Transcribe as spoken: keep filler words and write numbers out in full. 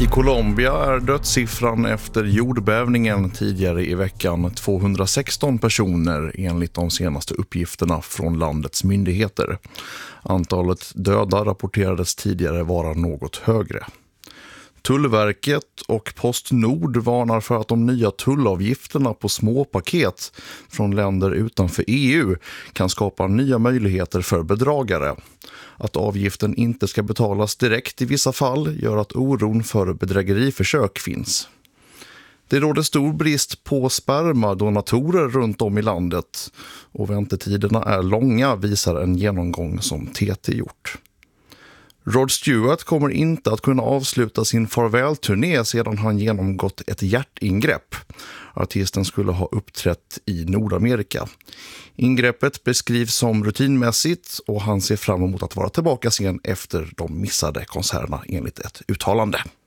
I Colombia är dödssiffran efter jordbävningen tidigare i veckan tvåhundrasexton personer enligt de senaste uppgifterna från landets myndigheter. Antalet döda rapporterades tidigare vara något högre. Tullverket och Postnord varnar för att de nya tullavgifterna på småpaket från länder utanför E U kan skapa nya möjligheter för bedragare. Att avgiften inte ska betalas direkt i vissa fall gör att oron för bedrägeriförsök finns. Det råder stor brist på spermadonatorer runt om i landet och väntetiderna är långa, visar en genomgång som T T gjort. Rod Stewart kommer inte att kunna avsluta sin farvälturné sedan han genomgått ett hjärtingrepp. Artisten skulle ha uppträtt i Nordamerika. Ingreppet beskrivs som rutinmässigt och han ser fram emot att vara tillbaka sen efter de missade konserterna enligt ett uttalande.